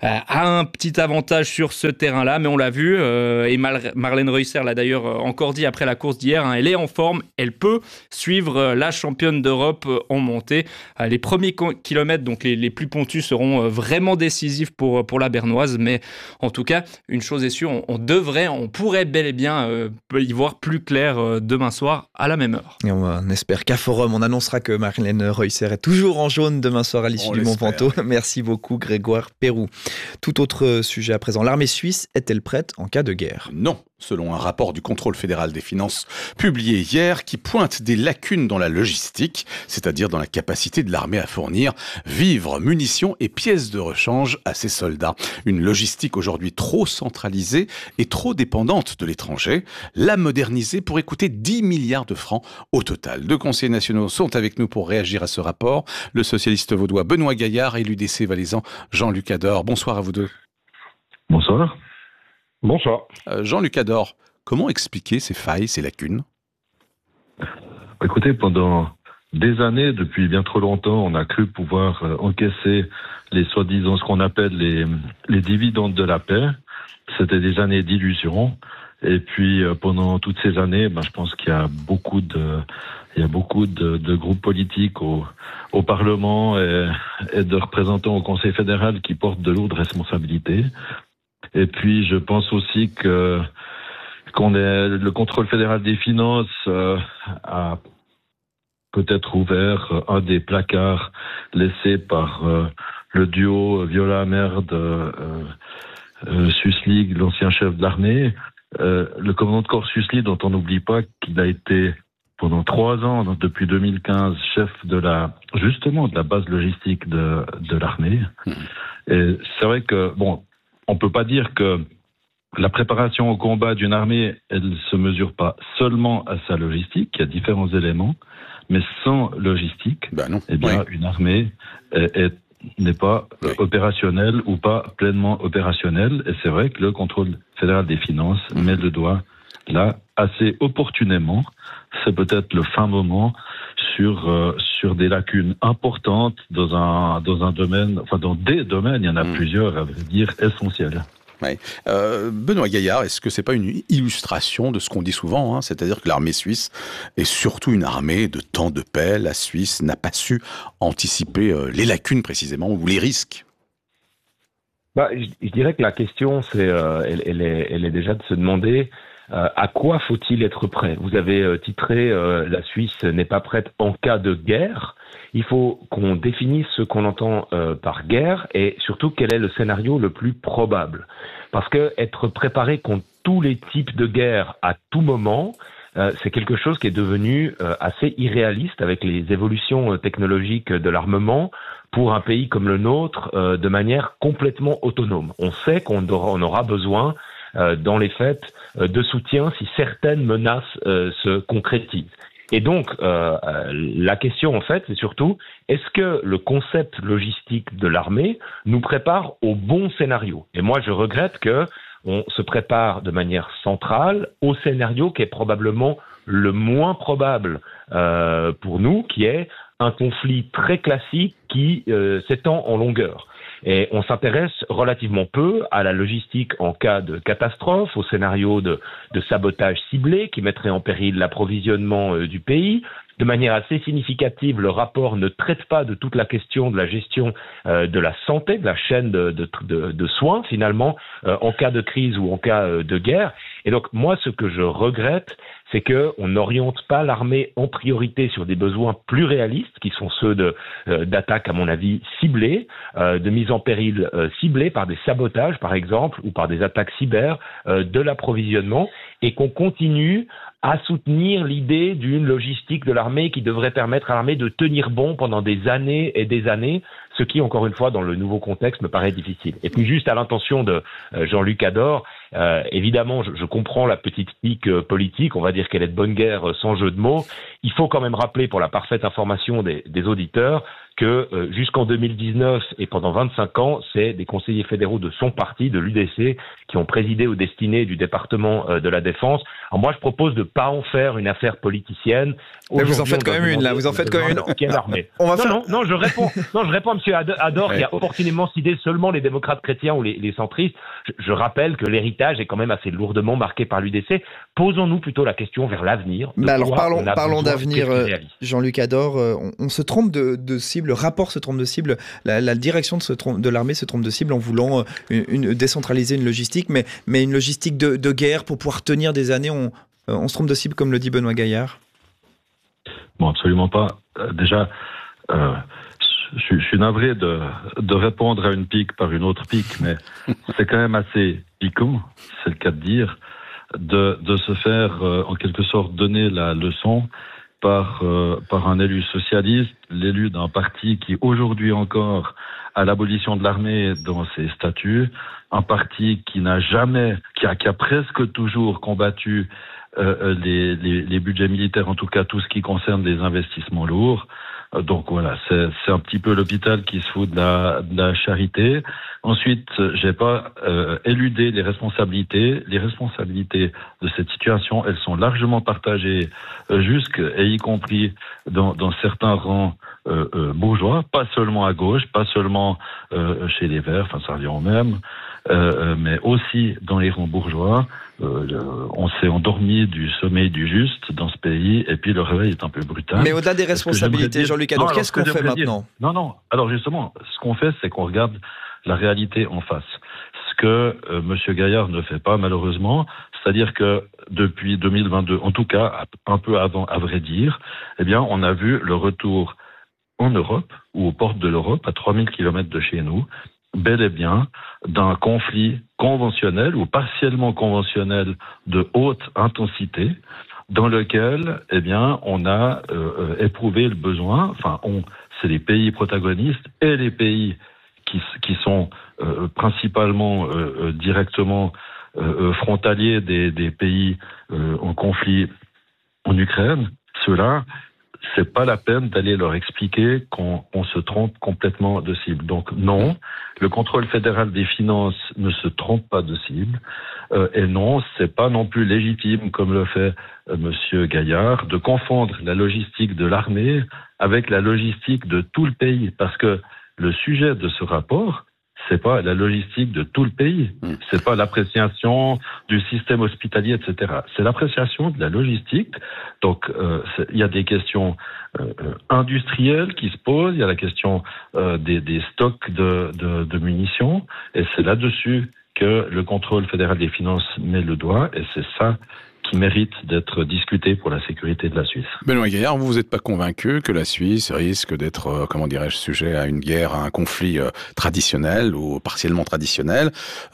Speaker 13: a un petit avantage sur ce terrain-là, mais on l'a vu, et Marlène Reusser l'a d'ailleurs encore dit après la course d'hier, elle est en forme, elle peut suivre la championne d'Europe en montée. Les premiers kilomètres, donc les plus pentus, seront vraiment décisifs pour la Bernoise, mais en tout cas, une chose est sûre, on pourrait bel et bien y voir plus clair demain soir à la même heure.
Speaker 12: Et on espère qu'à Forum forum. On annoncera que Marlène Reusser est toujours en jaune demain soir à l'issue du Mont Ventoux. Merci beaucoup Grégoire Pérou. Tout autre sujet à présent. L'armée suisse est-elle prête en cas de guerre ?
Speaker 11: Non, selon un rapport du contrôle fédéral des finances publié hier qui pointe des lacunes dans la logistique, c'est-à-dire dans la capacité de l'armée à fournir vivres, munitions et pièces de rechange à ses soldats. Une logistique aujourd'hui trop centralisée et trop dépendante de l'étranger. La moderniser pourrait coûter 10 milliards de francs au total. 2 conseillers nationaux sont avec nous pour réagir à ce rapport. Le socialiste vaudois Benoît Gaillard et l'UDC valaisan Jean-Luc Ador. Bonsoir à vous deux.
Speaker 14: Bonsoir. Bonsoir.
Speaker 11: Jean-Luc Ador, comment expliquer ces failles, ces lacunes ?
Speaker 14: Écoutez, pendant des années, depuis bien trop longtemps, on a cru pouvoir encaisser les soi-disant, ce qu'on appelle les dividendes de la paix. C'était des années d'illusion. Et puis, pendant toutes ces années, je pense qu'il y a beaucoup de groupes politiques au Parlement et de représentants au Conseil fédéral qui portent de lourdes responsabilités. Et puis, je pense aussi le contrôle fédéral des finances a peut-être ouvert un des placards laissés par le duo Viola-Amerd Sussli, l'ancien chef de l'armée. Le commandant de corps Sussli, dont on n'oublie pas qu'il a été pendant 3 ans, depuis 2015, chef de la base logistique de l'armée. Et c'est vrai que, on peut pas dire que la préparation au combat d'une armée, elle se mesure pas seulement à sa logistique, il y a différents éléments, mais sans logistique, une armée n'est pas opérationnelle ou pas pleinement opérationnelle. Et c'est vrai que le contrôle fédéral des finances met le doigt là assez opportunément. C'est peut-être le fin moment sur des lacunes importantes dans un domaine, dans des domaines, il y en a plusieurs, à vrai dire, essentiels.
Speaker 11: Ouais. Benoît Gaillard, est-ce que c'est pas une illustration de ce qu'on dit souvent, c'est-à-dire que l'armée suisse est surtout une armée de temps de paix. La Suisse n'a pas su anticiper les lacunes précisément ou les risques.
Speaker 15: Je dirais que la question, elle est déjà de se demander à quoi faut-il être prêt. Vous avez titré la Suisse n'est pas prête en cas de guerre. Il faut qu'on définisse ce qu'on entend par guerre et surtout quel est le scénario le plus probable. Parce que être préparé contre tous les types de guerre à tout moment, c'est quelque chose qui est devenu assez irréaliste avec les évolutions technologiques de l'armement pour un pays comme le nôtre de manière complètement autonome. On sait qu'on aura besoin dans les faits de soutien si certaines menaces se concrétisent. Et donc, la question, en fait, c'est surtout, est-ce que le concept logistique de l'armée nous prépare au bon scénario ? Et moi, je regrette qu'on se prépare de manière centrale au scénario qui est probablement le moins probable pour nous, qui est un conflit très classique qui s'étend en longueur. Et on s'intéresse relativement peu à la logistique en cas de catastrophe, au scénario de sabotage ciblé qui mettrait en péril l'approvisionnement du pays. De manière assez significative, le rapport ne traite pas de toute la question de la gestion de la santé, de la chaîne de soins finalement, en cas de crise ou en cas de guerre. Et donc moi, ce que je regrette, c'est qu'on n'oriente pas l'armée en priorité sur des besoins plus réalistes, qui sont ceux d'attaques, à mon avis, ciblées, de mise en péril ciblée par des sabotages, par exemple, ou par des attaques cyber de l'approvisionnement, et qu'on continue à soutenir l'idée d'une logistique de l'armée qui devrait permettre à l'armée de tenir bon pendant des années et des années, ce qui, encore une fois, dans le nouveau contexte, me paraît difficile. Et puis juste à l'intention de Jean-Luc Ador, évidemment, je comprends la petite pique politique, on va dire qu'elle est de bonne guerre sans jeu de mots. Il faut quand même rappeler, pour la parfaite information des auditeurs, que jusqu'en 2019 et pendant 25 ans, c'est des conseillers fédéraux de son parti, de l'UDC, qui ont présidé aux destinées du département de la Défense. Alors moi, je propose de ne pas en faire une affaire politicienne.
Speaker 12: Mais vous en faites quand même une, là. Vous en faites quand même une. Non, je réponds à M. Ador, qui a opportunément cité seulement les démocrates chrétiens ou les centristes. Je rappelle que l'héritage est quand même assez lourdement marqué par l'UDC. Posons-nous plutôt la question vers l'avenir. Alors parlons d'avenir, Jean-Luc Ador. On se trompe de cible, le rapport se trompe de cible, la direction de l'armée se trompe de cible en voulant décentraliser une logistique, mais une logistique de guerre pour pouvoir tenir des années. On se trompe de cible, comme le dit Benoît Gaillard.
Speaker 14: Bon, absolument pas. Déjà, je suis navré de répondre à une pique par une autre pique, mais c'est quand même assez piquant, c'est le cas de dire, de se faire en quelque sorte donner la leçon par un élu socialiste, l'élu d'un parti qui aujourd'hui encore a l'abolition de l'armée dans ses statuts, un parti qui n'a jamais, qui a presque toujours combattu les budgets militaires, en tout cas tout ce qui concerne les investissements lourds. Donc voilà, c'est un petit peu l'hôpital qui se fout de la charité. Ensuite, j'ai pas éludé les responsabilités. Les responsabilités de cette situation, elles sont largement partagées, et y compris dans certains rangs bourgeois, pas seulement à gauche, pas seulement chez les Verts, enfin ça revient au même, mais aussi dans les rangs bourgeois. On s'est endormi du sommeil du juste dans ce pays, et puis le réveil est un peu brutal.
Speaker 12: Mais au-delà des responsabilités, Jean-Luc Hador, qu'est-ce qu'on fait maintenant ?
Speaker 14: Non. Alors justement, ce qu'on fait, c'est qu'on regarde la réalité en face. Ce que M. Gaillard ne fait pas, malheureusement, c'est-à-dire que depuis 2022, en tout cas un peu avant, à vrai dire, eh bien, on a vu le retour en Europe, ou aux portes de l'Europe, à 3000 km de chez nous, bel et bien d'un conflit conventionnel ou partiellement conventionnel de haute intensité, dans lequel, eh bien, on a éprouvé le besoin. Enfin, c'est les pays protagonistes et les pays qui sont principalement directement frontaliers des pays en conflit en Ukraine. Ceux-là, c'est pas la peine d'aller leur expliquer qu'on se trompe complètement de cible. Donc non, le contrôle fédéral des finances ne se trompe pas de cible. Et non, c'est pas non plus légitime, comme le fait Monsieur Gaillard, de confondre la logistique de l'armée avec la logistique de tout le pays. Parce que le sujet de ce rapport, c'est pas la logistique de tout le pays. C'est pas l'appréciation du système hospitalier, etc. C'est l'appréciation de la logistique. Donc, il y a des questions industrielles qui se posent. Il y a la question des stocks de munitions. Et c'est là-dessus que le contrôle fédéral des finances met le doigt. Et c'est ça qui mérite d'être discuté pour la sécurité de la Suisse.
Speaker 11: Benoît Gaillard, vous n'êtes pas convaincu que la Suisse risque d'être, sujet à une guerre, à un conflit traditionnel ou partiellement traditionnel,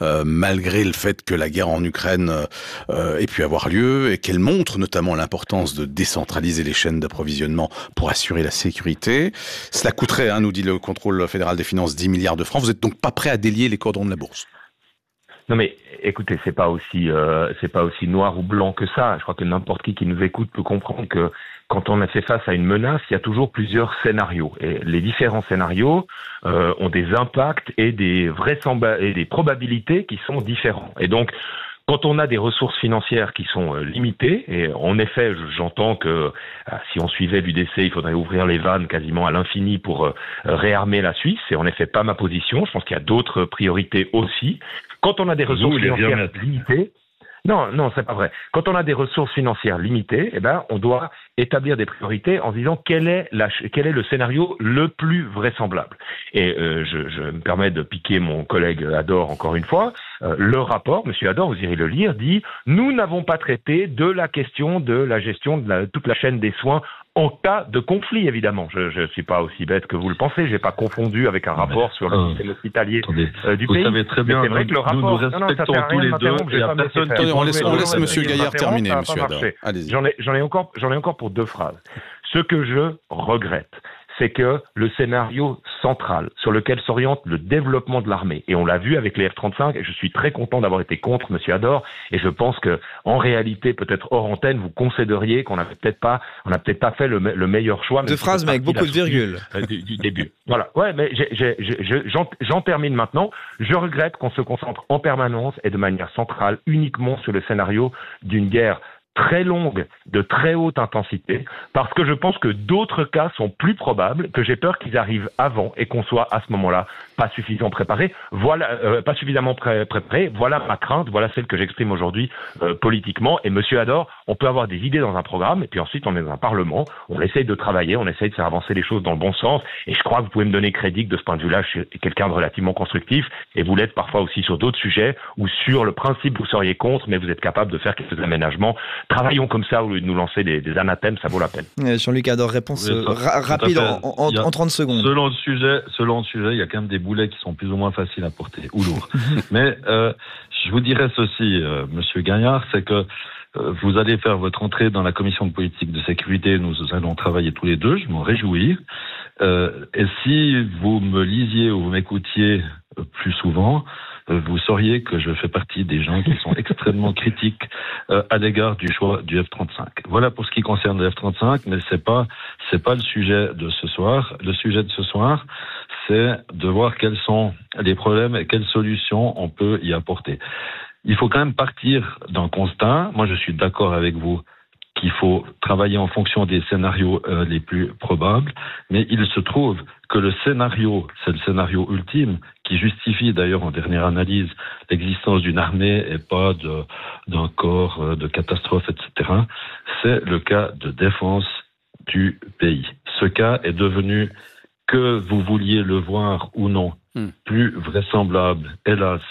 Speaker 11: malgré le fait que la guerre en Ukraine ait pu avoir lieu et qu'elle montre notamment l'importance de décentraliser les chaînes d'approvisionnement pour assurer la sécurité. Cela coûterait, nous dit le contrôle fédéral des finances, 10 milliards de francs. Vous n'êtes donc pas prêt à délier les cordons de la bourse?
Speaker 15: Non mais écoutez, c'est pas aussi noir ou blanc que ça. Je crois que n'importe qui nous écoute peut comprendre que quand on a fait face à une menace, il y a toujours plusieurs scénarios. Et les différents scénarios ont des impacts et des probabilités qui sont différents. Et donc, quand on a des ressources financières qui sont limitées, et en effet, j'entends que si on suivait l'UDC, il faudrait ouvrir les vannes quasiment à l'infini pour réarmer la Suisse. C'est en effet pas ma position. Je pense qu'il y a d'autres priorités aussi. Quand on a des ressources financières limitées, non, c'est pas vrai. Quand on a des ressources financières limitées, on doit établir des priorités en se disant quel est le scénario le plus vraisemblable. Et je me permets de piquer mon collègue Hador encore une fois. Le rapport, Monsieur Hador, vous irez le lire, dit « Nous n'avons pas traité de la question de la gestion de toute la chaîne des soins en cas de conflit, évidemment. Je suis pas aussi bête que vous le pensez. J'ai pas confondu avec un rapport sur le système hospitalier du
Speaker 14: vous
Speaker 15: pays.
Speaker 14: Savez très bien,
Speaker 15: c'est vrai que le rapport,
Speaker 14: nous respectons tous les deux. Il n'y a personne qui...
Speaker 11: On laisse Monsieur Gaillard terminer, Monsieur Hador. Allez-y.
Speaker 15: J'en ai encore pour 2 phrases. Ce que je regrette, c'est que le scénario central sur lequel s'oriente le développement de l'armée, et on l'a vu avec les F-35, et je suis très content d'avoir été contre Monsieur Hador, et je pense que en réalité, peut-être hors antenne, vous concéderiez qu'on n'a peut-être pas fait le meilleur choix.
Speaker 12: 2 phrases, mais avec beaucoup de virgules.
Speaker 15: Du début. Voilà. Ouais, mais j'en termine maintenant. Je regrette qu'on se concentre en permanence et de manière centrale uniquement sur le scénario d'une guerre très longue, de très haute intensité, parce que je pense que d'autres cas sont plus probables, que j'ai peur qu'ils arrivent avant et qu'on soit à ce moment-là pas suffisamment préparé. Pas suffisamment préparé. Voilà ma crainte, voilà celle que j'exprime aujourd'hui politiquement. Et Monsieur Hador, on peut avoir des idées dans un programme, et puis ensuite on est dans un parlement, on essaye de travailler, on essaye de faire avancer les choses dans le bon sens, et je crois que vous pouvez me donner crédit que de ce point de vue-là, je suis quelqu'un de relativement constructif, et vous l'êtes parfois aussi sur d'autres sujets, ou sur le principe vous seriez contre, mais vous êtes capable de faire quelques aménagements Travaillons comme ça, au lieu de nous lancer des anathèmes, ça vaut la peine.
Speaker 12: Jean-Luc Ador, réponse rapide en 30 secondes.
Speaker 14: Selon le sujet, il y a quand même des boulets qui sont plus ou moins faciles à porter, ou lourds. Mais je vous dirais ceci, Monsieur Gaillard, c'est que vous allez faire votre entrée dans la commission de politique de sécurité, nous allons travailler tous les deux, je m'en réjouis. Et si vous me lisiez ou vous m'écoutiez plus souvent, vous sauriez que je fais partie des gens qui sont extrêmement critiques à l'égard du choix du F-35. Voilà pour ce qui concerne le F-35, mais c'est pas le sujet de ce soir. Le sujet de ce soir, c'est de voir quels sont les problèmes et quelles solutions on peut y apporter. Il faut quand même partir d'un constat. Moi, je suis d'accord avec vous qu'il faut travailler en fonction des scénarios les plus probables, mais il se trouve que le scénario, c'est le scénario ultime, qui justifie d'ailleurs en dernière analyse l'existence d'une armée et pas d'un corps de catastrophe, etc. C'est le cas de défense du pays. Ce cas est devenu, que vous vouliez le voir ou non, plus vraisemblable, hélas,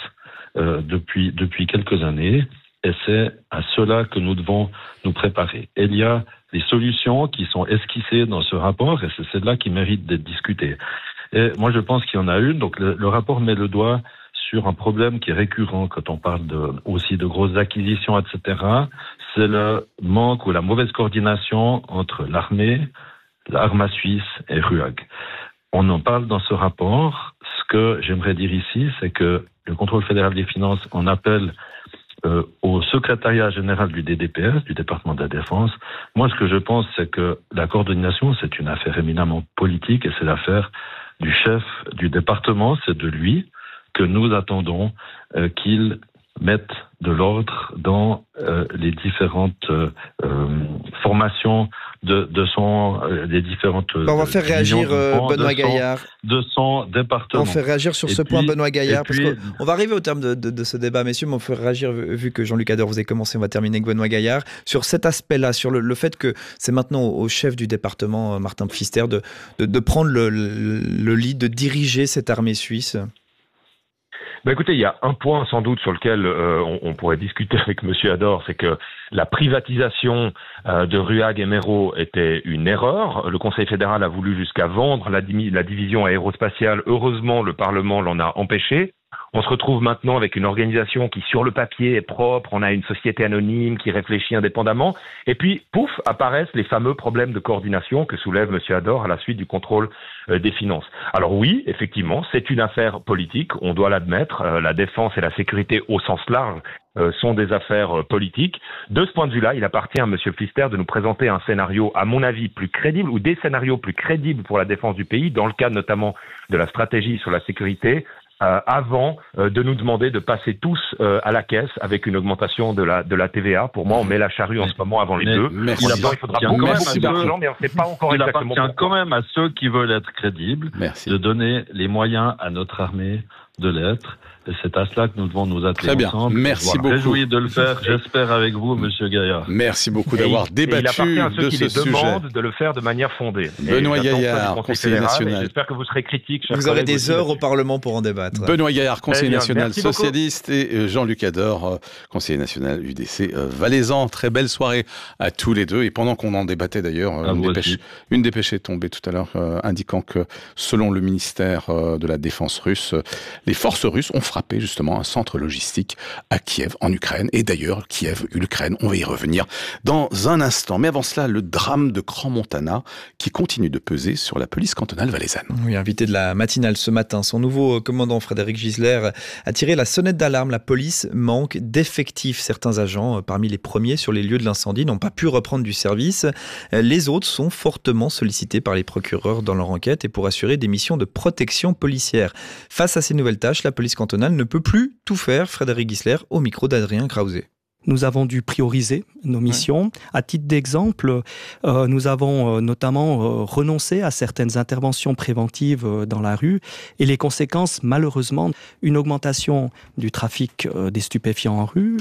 Speaker 14: depuis quelques années. Et c'est à cela que nous devons nous préparer. Et il y a des solutions qui sont esquissées dans ce rapport, et c'est celle-là qui mérite d'être discutée. Et moi, je pense qu'il y en a une. Donc, le rapport met le doigt sur un problème qui est récurrent quand on parle aussi de grosses acquisitions, etc. C'est le manque ou la mauvaise coordination entre l'armée, l'Arma suisse et RUAG. On en parle dans ce rapport. Ce que j'aimerais dire ici, c'est que le contrôle fédéral des finances en appelle au secrétariat général du DDPS, du département de la Défense. Moi, ce que je pense, c'est que la coordination, c'est une affaire éminemment politique et c'est l'affaire du chef du département. C'est de lui que nous attendons qu'il mette de l'ordre dans les différentes formations des différentes.
Speaker 12: On va faire réagir Benoît Gaillard.
Speaker 14: De son département.
Speaker 12: On fait réagir sur ce point Benoît Gaillard, parce qu'on va arriver au terme de ce débat, messieurs, mais on fait réagir, vu que Jean-Luc Ador, vous avez commencé, on va terminer avec Benoît Gaillard, sur cet aspect-là, sur le fait que c'est maintenant au chef du département, Martin Pfister, de prendre le lead, de diriger cette armée suisse.
Speaker 15: Écoutez, il y a un point sans doute sur lequel on pourrait discuter avec Monsieur Ador, c'est que la privatisation de RUAG et Mero était une erreur. Le Conseil fédéral a voulu jusqu'à vendre la division aérospatiale. Heureusement, le Parlement l'en a empêché. On se retrouve maintenant avec une organisation qui, sur le papier, est propre. On a une société anonyme qui réfléchit indépendamment. Et puis, pouf, apparaissent les fameux problèmes de coordination que soulève M. Ador à la suite du contrôle des finances. Alors oui, effectivement, c'est une affaire politique. On doit l'admettre. La défense et la sécurité au sens large sont des affaires politiques. De ce point de vue-là, il appartient à M. Pfister de nous présenter un scénario, à mon avis, plus crédible, ou des scénarios plus crédibles pour la défense du pays, dans le cadre notamment de la stratégie sur la sécurité, avant de nous demander de passer tous à la caisse avec une augmentation de la TVA. Pour moi, on met la charrue en ce moment avant les deux. Il faudra beaucoup d'argent, mais on ne sait pas encore exactement.
Speaker 14: Il appartient quand même à ceux qui veulent être crédibles de donner les moyens à notre armée de l'être. Et c'est à cela que nous devons nous atteler ensemble.
Speaker 11: Très bien, merci beaucoup.
Speaker 14: Réjoui de le faire, j'espère, avec vous, Monsieur Gaillard.
Speaker 11: Merci beaucoup d'avoir débattu de ce sujet.
Speaker 15: Il appartient à ceux qui les demandent de le faire de manière fondée.
Speaker 11: Benoît Gaillard, conseiller national.
Speaker 15: J'espère que vous serez critique.
Speaker 12: Vous aurez des heures au Parlement pour en débattre.
Speaker 11: Benoît Gaillard, conseiller national socialiste, et Jean-Luc Ador, conseiller national UDC valaisan. Très belle soirée à tous les deux. Et pendant qu'on en débattait d'ailleurs, une dépêche est tombée tout à l'heure indiquant que, selon le ministère de la Défense russe, les forces russes ont frappé justement un centre logistique à Kiev, en Ukraine. Et d'ailleurs, Kiev, l'Ukraine, on va y revenir dans un instant. Mais avant cela, le drame de Crans-Montana qui continue de peser sur la police cantonale valaisanne.
Speaker 12: Oui, invité de la matinale ce matin, son nouveau commandant Frédéric Gisler a tiré la sonnette d'alarme. La police manque d'effectifs. Certains agents, parmi les premiers sur les lieux de l'incendie, n'ont pas pu reprendre du service. Les autres sont fortement sollicités par les procureurs dans leur enquête et pour assurer des missions de protection policière. Face à ces nouvelles tâches, la police cantonale ne peut plus tout faire. Frédéric Gisler au micro d'Adrien Krause.
Speaker 16: Nous avons dû prioriser nos missions. À titre d'exemple, nous avons notamment renoncé à certaines interventions préventives dans la rue et les conséquences, malheureusement, une augmentation du trafic des stupéfiants en rue,